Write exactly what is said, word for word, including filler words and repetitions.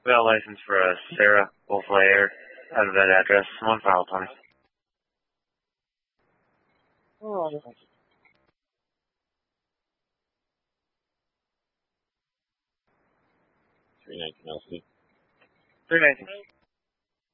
got a license for a Sarah Wolflayer out of that address. One file, Tony. Oh, three nineteen L C. three nineteen.